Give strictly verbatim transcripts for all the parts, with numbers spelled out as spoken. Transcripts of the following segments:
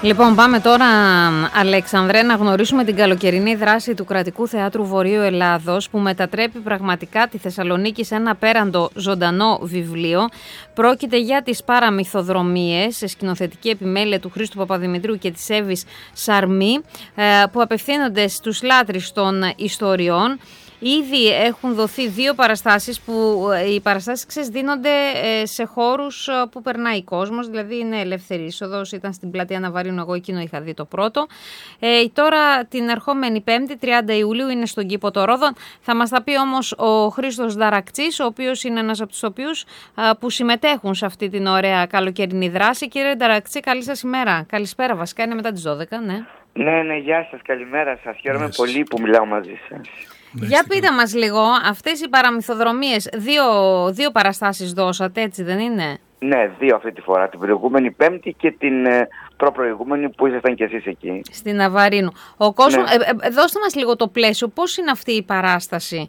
Λοιπόν, πάμε τώρα, Αλεξανδρέ, να γνωρίσουμε την καλοκαιρινή δράση του Κρατικού Θεάτρου Βορείου Ελλάδος, που μετατρέπει πραγματικά τη Θεσσαλονίκη σε ένα απέραντο ζωντανό βιβλίο. Πρόκειται για τις παραμυθοδρομίες, σε σκηνοθετική επιμέλεια του Χρήστου Παπαδημητρίου και της Εύης Σαρμή, που απευθύνονται στους λάτρεις των ιστοριών. Ήδη έχουν δοθεί δύο παραστάσεις που οι παραστάσεις ξέρεις, δίνονται σε χώρους που περνάει κόσμος, δηλαδή είναι ελεύθερη είσοδος, ήταν στην πλατεία Ναβαρίνου, εγώ εκείνο είχα δει το πρώτο. Ε, τώρα την ερχόμενη Πέμπτη, τριάντα Ιουλίου, είναι στον κήπο των Ρόδων. Θα μας τα πει όμως ο Χρήστος Δαρακτσής, ο οποίος είναι ένας από τους οποίους α, που συμμετέχουν σε αυτή την ωραία καλοκαιρινή δράση. Κύριε Δαρακτσή, καλή σας ημέρα. Καλησπέρα, βασικά είναι μετά τις δώδεκα, ναι. Ναι, ναι, γεια σας, καλημέρα σας. Χαίρομαι yes. πολύ που μιλάω μαζί σας. Για πείτε μας λίγο, αυτές οι παραμυθοδρομίες, δύο, δύο παραστάσεις δώσατε, έτσι δεν είναι? Ναι, δύο αυτή τη φορά, την προηγούμενη Πέμπτη και την ε, προπροηγούμενη που ήσασταν κι εσείς εκεί. Στην Ναβαρίνου. Ο κόσμος, ναι. ε, ε, δώστε μας λίγο το πλαίσιο, πώς είναι αυτή η παράσταση,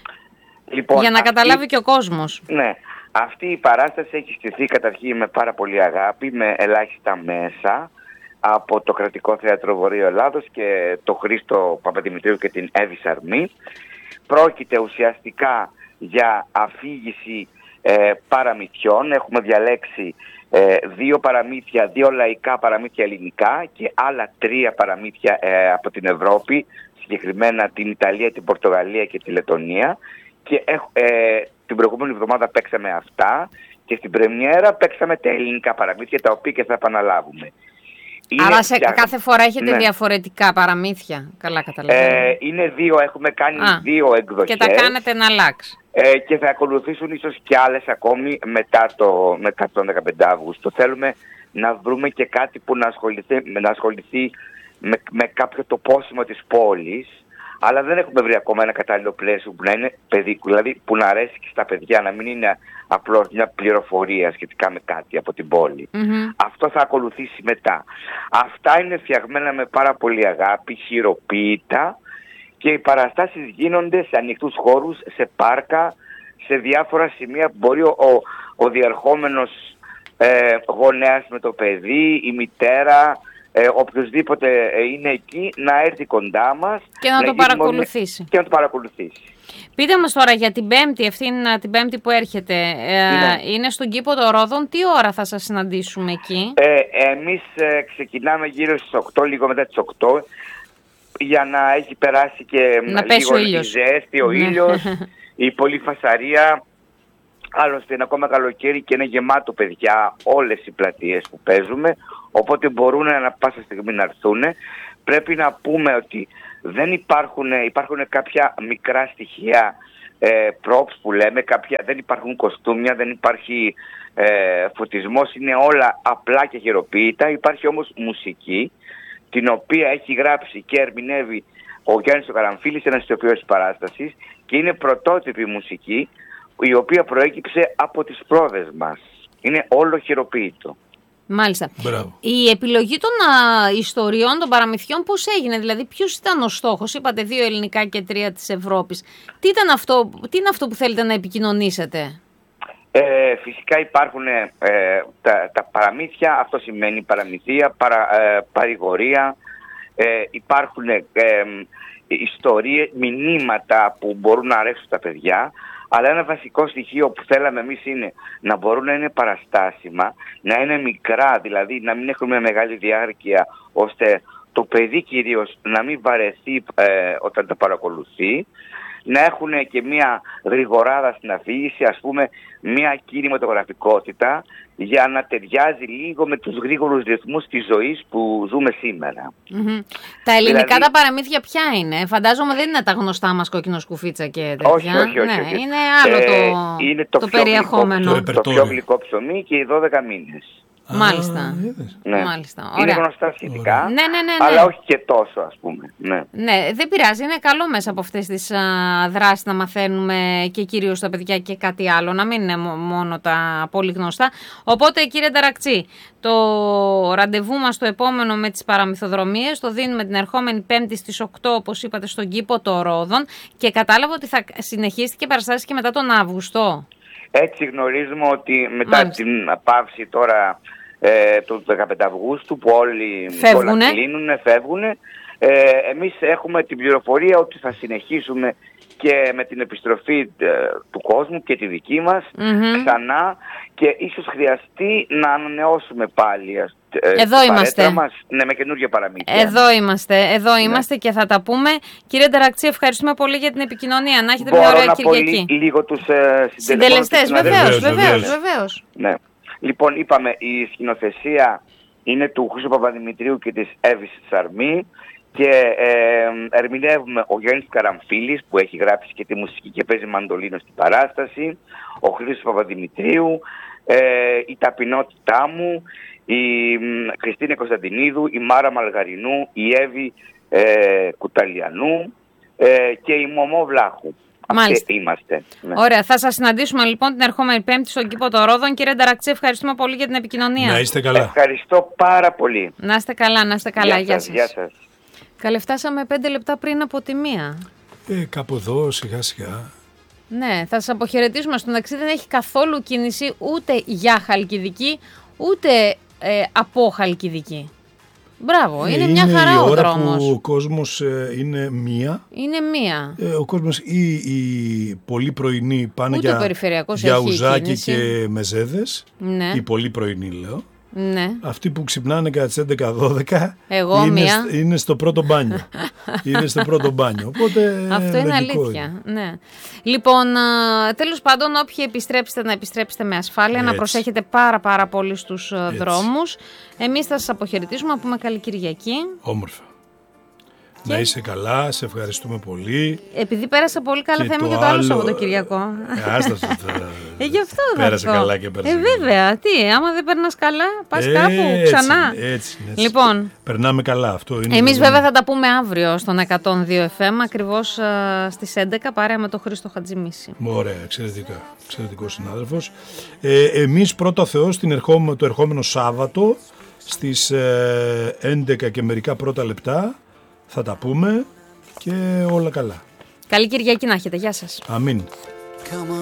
λοιπόν, για να αυτή, καταλάβει και ο κόσμος. Ναι, αυτή η παράσταση έχει στηθεί καταρχήν με πάρα πολύ αγάπη, με ελάχιστα μέσα, από το Κρατικό Θέατρο Βορείου Ελλάδος και το Χρήστο Παπαδημητρίου και την Εύη Σαρμή. Πρόκειται ουσιαστικά για αφήγηση ε, παραμυθιών. Έχουμε διαλέξει ε, δύο παραμύθια, δύο λαϊκά παραμύθια ελληνικά και άλλα τρία παραμύθια ε, από την Ευρώπη, συγκεκριμένα την Ιταλία, την Πορτογαλία και τη Λετωνία. Και ε, την προηγούμενη εβδομάδα παίξαμε αυτά και στην πρεμιέρα παίξαμε τα ελληνικά παραμύθια, τα οποία και θα επαναλάβουμε. Είναι Άρα σε πια... κάθε φορά έχετε ναι. διαφορετικά παραμύθια, καλά καταλαβαίνω. Ε, είναι δύο, έχουμε κάνει Α, δύο εκδοχές. Και τα κάνετε να αλλάξει. Ε, και θα ακολουθήσουν ίσως και άλλες ακόμη μετά, το, μετά τον δεκαπέντε Αυγούστου. Θέλουμε να βρούμε και κάτι που να ασχοληθεί, να ασχοληθεί με, με κάποιο τοπόσιμο της πόλης, αλλά δεν έχουμε βρει ακόμα ένα κατάλληλο πλαίσιο που να είναι παιδικό, δηλαδή που να αρέσει και στα παιδιά, να μην είναι απλώς μια πληροφορία σχετικά με κάτι από την πόλη. Mm-hmm. Αυτό θα ακολουθήσει μετά. Αυτά είναι φτιαγμένα με πάρα πολύ αγάπη, χειροποίητα, και οι παραστάσεις γίνονται σε ανοιχτούς χώρους, σε πάρκα, σε διάφορα σημεία που μπορεί ο, ο, ο διερχόμενος ε, γονέας με το παιδί, η μητέρα, Ε, οποιοςδήποτε είναι εκεί να έρθει κοντά μας και να, να το παρακολουθήσει. Και να το παρακολουθήσει. Πείτε μας τώρα για την Πέμπτη, αυτήν την Πέμπτη που έρχεται, ε, ναι. είναι στον κήπο των Ρόδων. Τι ώρα θα σας συναντήσουμε εκεί? Ε, εμείς ε, ξεκινάμε γύρω στις οκτώ, λίγο μετά τις οκτώ, για να έχει περάσει και να λίγο ο ήλιος. η ζέστη, ο ήλιος, η πολλή φασαρία. Άλλωστε είναι ακόμα καλοκαίρι και είναι γεμάτο παιδιά όλες οι πλατείες που παίζουμε, οπότε μπορούν να πάσα στιγμή να έρθουν. Πρέπει να πούμε ότι δεν υπάρχουν, υπάρχουν κάποια μικρά στοιχεία, ε, props που λέμε, κάποια, δεν υπάρχουν κοστούμια, δεν υπάρχει ε, φωτισμός, είναι όλα απλά και χειροποίητα. Υπάρχει όμως μουσική, την οποία έχει γράψει και ερμηνεύει ο Γιάννης ο Καραμφίλης, ένας ηθοποιός της παράστασης, και είναι πρωτότυπη μουσική, η οποία προέκυψε από τις πρόβες μας. Είναι όλο χειροποίητο. Μάλιστα. Μπράβο. Η επιλογή των α, ιστοριών, των παραμυθιών, πώς έγινε? Δηλαδή, ποιος ήταν ο στόχος? Είπατε δύο ελληνικά και τρία της Ευρώπης. Τι, ήταν αυτό, τι είναι αυτό που θέλετε να επικοινωνήσετε? Ε, φυσικά υπάρχουν ε, τα, τα παραμύθια, αυτό σημαίνει παραμυθία, παρα, ε, παρηγορία. Ε, υπάρχουν ε, ε, ιστορίες, μηνύματα που μπορούν να αρέσουν τα παιδιά. Αλλά ένα βασικό στοιχείο που θέλαμε εμείς είναι να μπορούν να είναι παραστάσιμα, να είναι μικρά, δηλαδή να μην έχουν μια μεγάλη διάρκεια, ώστε το παιδί κυρίως να μην βαρεθεί ε, όταν τα παρακολουθεί, να έχουν και μια γρηγοράδα στην αφήγηση, ας πούμε μια κινηματογραφικότητα, για να ταιριάζει λίγο με τους γρήγορους ρυθμούς της ζωής που ζούμε σήμερα. Mm-hmm. Τα ελληνικά δηλαδή, τα παραμύθια ποια είναι? Φαντάζομαι δεν είναι τα γνωστά μας κόκκινο σκουφίτσα και τέτοια. Όχι, όχι, όχι, ναι, όχι. Είναι άλλο ε, το, είναι το, το περιεχόμενο. Γλυκό, το, το πιο γλυκό ψωμί και οι δώδεκα μήνες. Μάλιστα. Ναι. Μάλιστα. Είναι γνωστά σχετικά, ναι, ναι, ναι, ναι. αλλά όχι και τόσο, ας πούμε. Ναι. ναι, δεν πειράζει. Είναι καλό μέσα από αυτές τις α, δράσεις να μαθαίνουμε και κυρίως τα παιδιά και κάτι άλλο, να μην είναι μόνο τα πολύ γνωστά. Οπότε, κύριε Δαρακτσή, το ραντεβού μας το επόμενο με τις παραμυθοδρομίες το δίνουμε την ερχόμενη Πέμπτη στις οκτώ, όπως είπατε, στον κήπο των Ρόδων, και κατάλαβα ότι θα συνεχίσει και παραστάσεις και μετά τον Αύγουστο. Έτσι γνωρίζουμε ότι μετά Μάλιστα. την παύση τώρα ε, του δεκαπέντε Αυγούστου που όλοι όλα κλείνουν, φεύγουν. Ε, εμείς έχουμε την πληροφορία ότι θα συνεχίσουμε και με την επιστροφή ε, του κόσμου και τη δική μας mm-hmm. ξανά και ίσως χρειαστεί να ανανεώσουμε πάλι ε, εδώ είμαστε. Μας, ναι, με καινούργια παραμύθια. Εδώ είμαστε, εδώ είμαστε ναι. και θα τα πούμε. Κύριε Νταραξή, ευχαριστούμε πολύ για την επικοινωνία. Να έχετε μια ωραία Κυριακή. Μπορώ λίγο τους ε, συντελεστές. Βεβαίως, βεβαίως, βεβαίως. Ναι. Λοιπόν, είπαμε, η σκηνοθεσία είναι του Χρήστου Παπαδημητρίου και της Εύης Σαρμή. Και ε, ερμηνεύουμε ο Γιάννης Καραμφίλης που έχει γράψει και τη μουσική και παίζει μαντολίνο στην παράσταση, ο Χρήστος Παπαδημητρίου, ε, η ταπεινότητά μου, η ε, Χριστίνη Κωνσταντινίδου, η Μάρα Μαλγαρινού, η Εύη ε, Κουταλιανού ε, και η Μωμό Βλάχου. Μάλιστα. Είμαστε. Ναι. Ωραία, θα σας συναντήσουμε λοιπόν την ερχόμενη Πέμπτη στον κήπο των Ρόδων. Κύριε Νταραξή, ευχαριστούμε πολύ για την επικοινωνία. Να είστε καλά. Ευχαριστώ πάρα πολύ. Να είστε καλά, να είστε καλά. Γεια σας. Γεια σας. Καλέ, φτάσαμε πέντε λεπτά πριν από τη μία. Ε, κάπου εδώ, σιγά σιγά. Ναι, θα σας αποχαιρετήσουμε. Στον ταξί δεν έχει καθόλου κίνηση ούτε για Χαλκιδική, ούτε ε, από Χαλκιδική. Μπράβο, είναι, είναι μια χαρά ο δρόμος. Είναι η ώρα που ο κόσμος ε, είναι μία. Είναι μία. Ε, ο κόσμος ή οι πολύ πρωινοί πάνε ούτε για, για ουζάκι και μεζέδες. Ναι. Οι πολύ πρωινοί λέω. Ναι. Αυτοί που ξυπνάνε κατά τις έντεκα δώδεκα Εγώ, είναι, μία. είναι στο πρώτο μπάνιο. είναι στο πρώτο μπάνιο. Οπότε, αυτό είναι αλήθεια. Είναι. Ναι. Λοιπόν, τέλος πάντων, όποιοι επιστρέψετε να επιστρέψετε με ασφάλεια, έτσι. Να προσέχετε πάρα πάρα πολύ στους έτσι. Δρόμους. Εμείς θα σας αποχαιρετήσουμε, να πούμε καλή Κυριακή. Όμορφα. Και... Να είσαι καλά, σε ευχαριστούμε πολύ. Επειδή πέρασα πολύ καλά, θα είμαι και το άλλο Σαββατοκυριακό. Ε, άστα θα... ε, γι' αυτό πέρασε καλά και πέρασε. Ε, βέβαια. Τι, άμα δεν περνάς καλά, πας ε, κάπου ξανά. Έτσι, έτσι, έτσι. Λοιπόν, περνάμε καλά. Αυτό είναι. Εμείς βέβαια θα τα πούμε αύριο στον εκατόν δύο εφ εμ, ακριβώς uh, στις έντεκα, παρέα με τον Χρήστο Χατζημίση. Ωραία, εξαιρετικά. Εξαιρετικός συνάδελφος. Ε, εμείς πρώτα Θεός την ερχόμε, το ερχόμενο Σάββατο στις ε, έντεκα και μερικά πρώτα λεπτά. Θα τα πούμε και όλα καλά. Καλή Κυριακή να έχετε. Γεια σας. Αμήν.